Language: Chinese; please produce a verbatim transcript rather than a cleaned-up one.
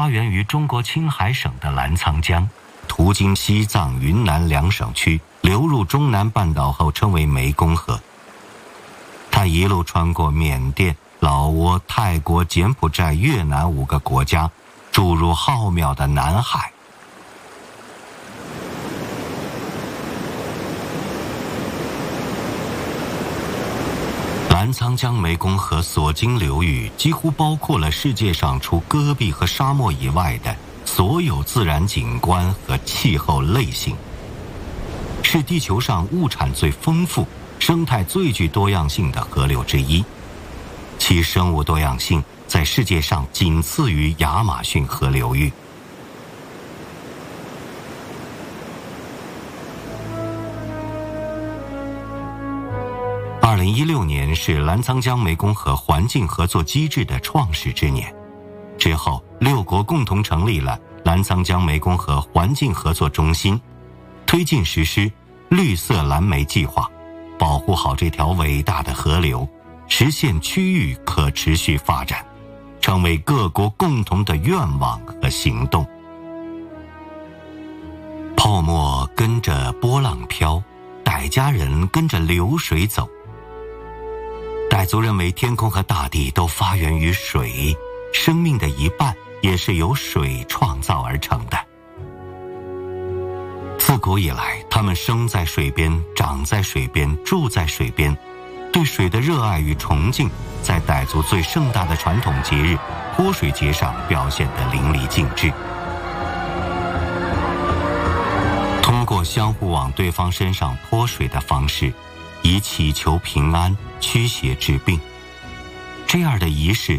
发源于中国青海省的澜沧江，途经西藏、云南两省区，流入中南半岛后称为湄公河。它一路穿过缅甸、老挝、泰国、柬埔寨、越南五个国家，注入浩渺的南海。澜沧江湄公河所经流域几乎包括了世界上除戈壁和沙漠以外的所有自然景观和气候类型，是地球上物产最丰富、生态最具多样性的河流之一，其生物多样性在世界上仅次于亚马逊河流域。二零一六年是澜沧江湄公河环境合作机制的创始之年，之后六国共同成立了澜沧江湄公河环境合作中心，推进实施绿色蓝莓计划，保护好这条伟大的河流，实现区域可持续发展，成为各国共同的愿望和行动。泡沫跟着波浪飘，傣家人跟着流水走。傣族认为天空和大地都发源于水，生命的一半也是由水创造而成的。自古以来，他们生在水边，长在水边，住在水边，对水的热爱与崇敬，在傣族最盛大的传统节日泼水节上表现得淋漓尽致。通过相互往对方身上泼水的方式，以祈求平安、驱邪治病，这样的仪式